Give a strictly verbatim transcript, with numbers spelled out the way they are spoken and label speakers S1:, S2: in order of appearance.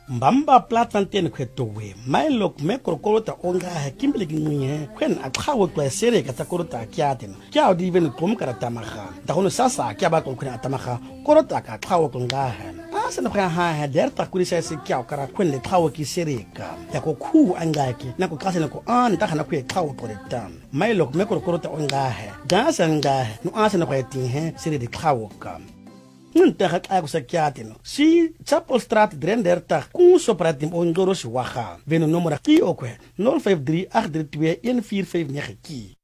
S1: mbamba platantene kwetowe mailok mekorokota onga hakimbele ginye kwen akhawo kwa sere kata korota kyaten kya odi ben kom karata maga ta hono sasa kya ba kon kuna tamaga korota ka khawo konga asa na ha ha derta kurisa se kya kara kwen le khawo ki sere ka ya ko khu angaki na ko kase na ko an ta kana ku khawo poretam mailok mekorokota onga ha dasa nga no asa na kwa tin he sere de khawo ka Nunta hak ako sa kiatin. Si Chapel Strat Drenderta kung sopratim o ngoro si Waha. Veno numero ki okwe nol five three eight three two one four five nine ki.